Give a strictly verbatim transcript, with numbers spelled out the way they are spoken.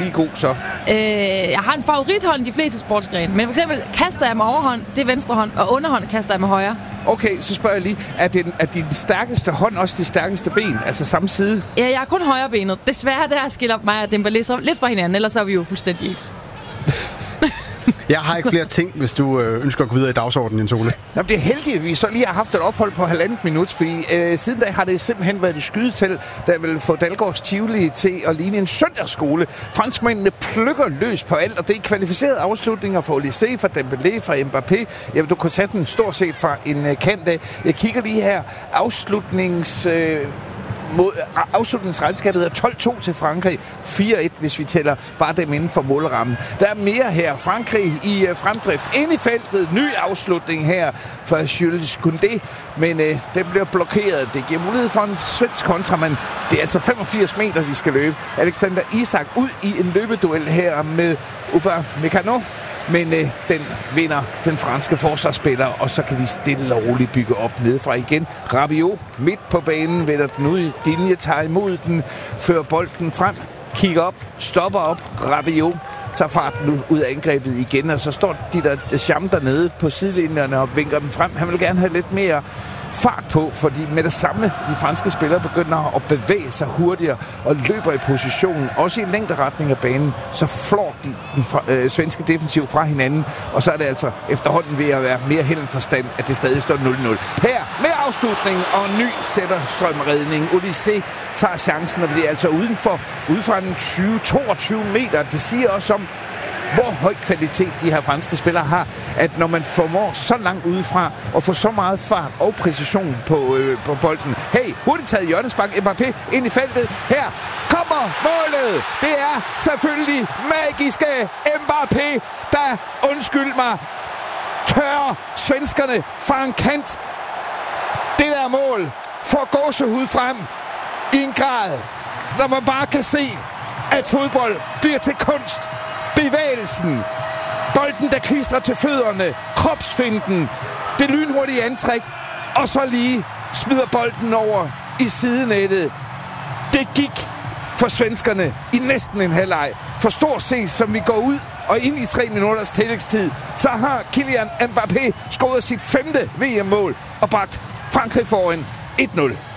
lige god så? Øh, jeg har en favorithånd i de fleste sportsgrene. Men for eksempel kaster jeg med overhånd, det er venstre hånd, og underhånd kaster jeg med højre. Okay, så spørger jeg lige, er, den, er din stærkeste hånd også det stærkeste ben? Altså samme side? Ja, jeg er kun højrebenet. Desværre, der skiller mig og Dembélé så lidt fra hinanden, ellers er vi jo fuldstændig ens. Jeg har ikke flere ting, hvis du øh, ønsker at gå videre i dagsordenen, Jens Ole. Jamen, det er heldigt, at vi så lige har haft et ophold på halvandet minut, fordi øh, siden da har det simpelthen været et skydetel, der vil få Dalgårds Tivoli til at ligne en søndagsskole. Franskmændene plukker løs på alt, og det er kvalificerede afslutninger for Olysée, for Dembélé, for Mbappé. Jeg vil du kunne tage den stort set fra en øh, kant af. Jeg kigger lige her. Afslutnings... Øh Mod, afslutningsregnskabet er tolv to til Frankrig. fire et, hvis vi tæller bare dem inden for målrammen. Der er mere her. Frankrig i uh, fremdrift. Ind i feltet. Ny afslutning her fra Jules Koundé. Men uh, den bliver blokeret. Det giver mulighed for en svensk kontra, men det er altså femogfirs meter, de skal løbe. Alexander Isak ud i en løbeduel her med Upamecano. Men øh, den vinder den franske forsvarsspiller, og så kan de stille og roligt bygge op nedefra igen. Rabiot midt på banen, vender den ud. Digne tager imod den, fører bolden frem, kigger op, stopper op. Rabiot tager farten ud af angrebet igen, og så står de der Deschamps dernede på sidelinjerne og vinker dem frem. Han vil gerne have lidt mere fart på, fordi med det samme de franske spillere begynder at bevæge sig hurtigere og løber i positionen, også i længderetning af banen, så flår de den øh, svenske defensiv fra hinanden, og så er det altså efterhånden ved at være mere held end forstand, at det stadig står nul nul. Her med afslutning og ny sætter strømredning. Olysée tager chancen og bliver altså udenfor, ude fra en tyve til toogtyve meter. Det siger også om, hvor høj kvalitet de her franske spillere har, at når man formår så langt udefra og få så meget fart og præcision på, øh, på bolden. Hey, hurtigt taget hjørnespark. Mbappé ind i feltet. Her kommer målet. Det er selvfølgelig magiske Mbappé, der, undskyld mig, tørrer svenskerne fra en kant. Det der mål får gåsehud frem i en grad, når man bare kan se, at fodbold bliver til kunst. Bevægelsen, bolden der klistrer til fødderne, kropsfinden, det lynhurtige antræk, og så lige smider bolden over i sidenettet. Det gik for svenskerne i næsten en halvleg. For stort set, som vi går ud og ind i tre minutters tillægstid, så har Kylian Mbappé scoret sit femte V M-mål og bragt Frankrig foran et nul.